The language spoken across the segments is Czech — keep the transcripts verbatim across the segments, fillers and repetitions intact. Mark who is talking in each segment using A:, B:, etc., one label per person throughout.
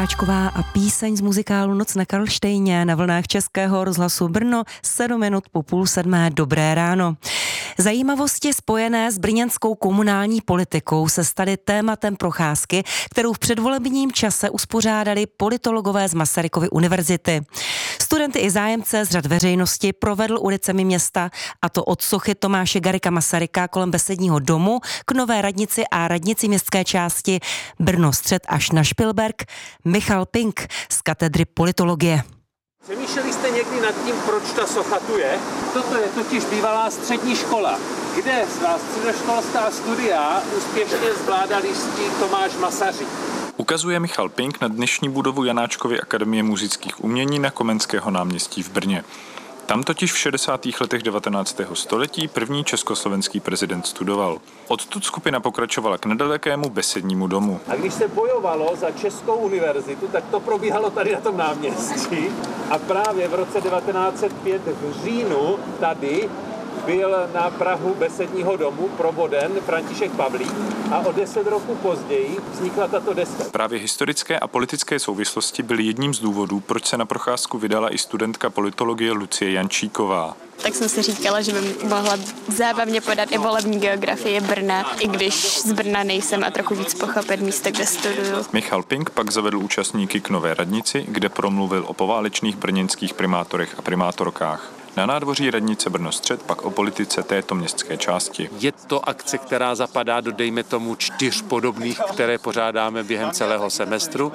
A: Janáčková a píseň z muzikálu Noc na Karlštejně na vlnách Českého rozhlasu Brno, sedm minut po půl sedmé. Dobré ráno. Zajímavosti spojené s brněnskou komunální politikou se staly tématem procházky, kterou v předvolebním čase uspořádali politologové z Masarykovy univerzity. Studenty i zájemce z řad veřejnosti provedl ulicemi města, a to od sochy Tomáše Garrigua Masaryka kolem Besedního domu k nové radnici a radnici městské části Brno střed až na Špilberk, Michal Pink z katedry politologie.
B: Přemýšleli jste někdy nad tím, proč ta socha tu je? Toto je totiž bývalá střední škola, kde svá středoškolská studia úspěšně zvládal jistý Tomáš Masaryk.
C: Ukazuje Michal Pink na dnešní budovu Janáčkovy akademie múzických umění na Komenského náměstí v Brně. Tam totiž v šedesátých letech devatenáctého století první československý prezident studoval. Odtud skupina pokračovala k nedalekému Besednímu domu.
B: A když se bojovalo za Českou univerzitu, tak to probíhalo tady na tom náměstí. A právě v roce devatenáct set pět v říjnu tady byl na prahu Besedního domu provoden František Pavlík a o deset roků později vznikla tato deska.
C: Právě historické a politické souvislosti byly jedním z důvodů, proč se na procházku vydala i studentka politologie Lucie Jančíková.
D: Tak jsem si říkala, že bych mohla zábavně podat i volební geografii Brna, i když z Brna nejsem a trochu víc pochopit místo, kde studuju.
C: Michal Pink pak zavedl účastníky k nové radnici, kde promluvil o poválečných brněnských primátorech a primátorkách. Na nádvoří radnice Brno střed pak o politice této městské části.
E: Je to akce, která zapadá do, dejme tomu, čtyř podobných, které pořádáme během celého semestru.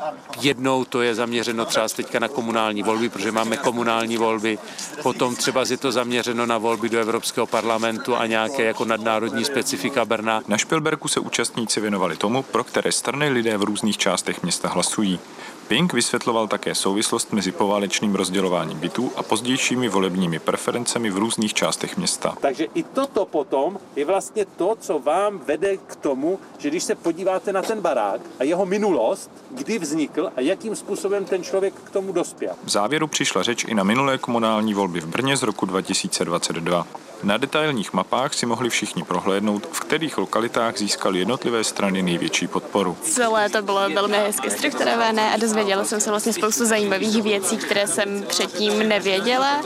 E: Jednou to je zaměřeno třeba teďka na komunální volby, protože máme komunální volby. Potom třeba je to zaměřeno na volby do Evropského parlamentu a nějaké jako nadnárodní specifika Brna.
C: Na Špilberku se účastníci věnovali tomu, pro které strany lidé v různých částech města hlasují. Pink vysvětloval také souvislost mezi poválečným rozdělováním bytů a pozdějšími volebními preferencemi v různých částech města.
B: Takže i toto potom je vlastně to, co vám vede k tomu, že když se podíváte na ten barák a jeho minulost, kdy vznikl a jakým způsobem ten člověk k tomu dospěl.
C: V závěru přišla řeč i na minulé komunální volby v Brně z roku dva tisíce dvacet dva. Na detailních mapách si mohli všichni prohlédnout, v kterých lokalitách získaly jednotlivé strany největší podporu.
D: Celé to bylo velmi hezky strukturované a dozvěděla jsem se vlastně spoustu zajímavých věcí, které jsem předtím nevěděla,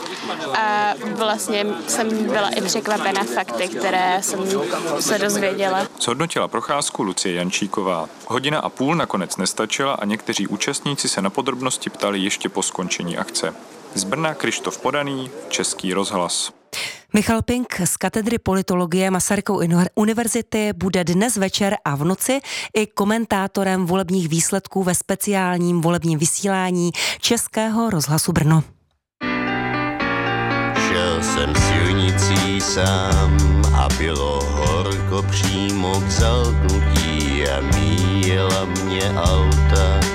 D: a vlastně jsem byla i překvapena fakty, které jsem se dozvěděla.
C: Zhodnotila procházku Lucie Jančíková. Hodina a půl nakonec nestačila a někteří účastníci se na podrobnosti ptali ještě po skončení akce. Z Brna Krištof Podaný, Český rozhlas.
A: Michal Pink z katedry politologie Masarykovy univerzity bude dnes večer a v noci i komentátorem volebních výsledků ve speciálním volebním vysílání Českého rozhlasu Brno.
F: Šel jsem silnicí sám a bylo horko přímo k zalknutí a míjela mě auta.